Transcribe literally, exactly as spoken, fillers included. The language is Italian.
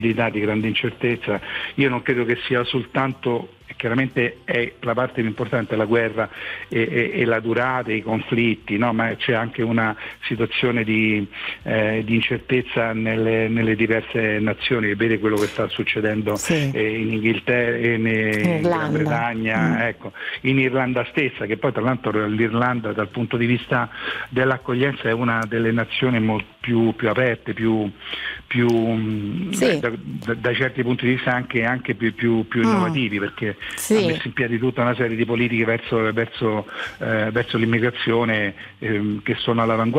di grande incertezza. Io non credo che sia soltanto, chiaramente è la parte più importante la guerra e, e, e la durata, i conflitti, no? Ma c'è anche una situazione di, eh, di incertezza nelle, nelle diverse nazioni. Vede quello che sta succedendo sì. eh, in Inghilterra, in, in Gran Bretagna, mm. ecco, in Irlanda stessa, che poi tra l'altro l'Irlanda dal punto di vista dell'accoglienza è una delle nazioni molto più, più aperte, più, più sì. da, da, da certi punti di vista anche, anche più, più, più mm. innovativi, perché sì. ha messo in piedi tutta una serie di politiche verso, verso, eh, verso l'immigrazione eh, che sono all'avanguardia.